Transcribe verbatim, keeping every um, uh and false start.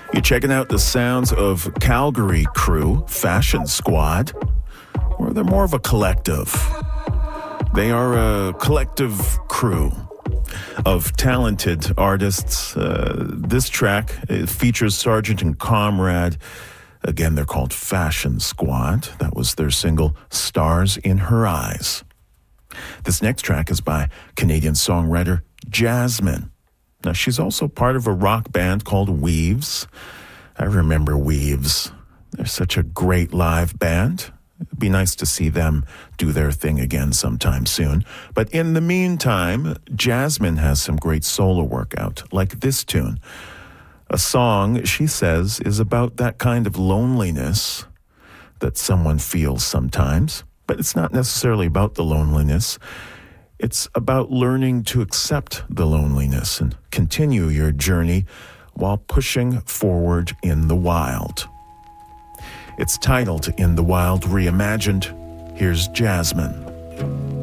You checking out the sounds of Calgary crew, Fashion Squad, or they're more of a collective? They are a collective crew of talented artists. Uh, this track uh, features Sergeant and Comrade. Again, they're called Fashion Squad. That was their single, Stars in Her Eyes. This next track is by Canadian songwriter Jasmine. Now, she's also part of a rock band called Weaves. I remember Weaves. They're such a great live band. It'd be nice to see them do their thing again sometime soon. But in the meantime, Jasmine has some great solo work out, like this tune. A song, she says, is about that kind of loneliness that someone feels sometimes. But it's not necessarily about the loneliness. It's about learning to accept the loneliness and continue your journey while pushing forward in the wild. It's titled In the Wild Reimagined. Here's Jasmine.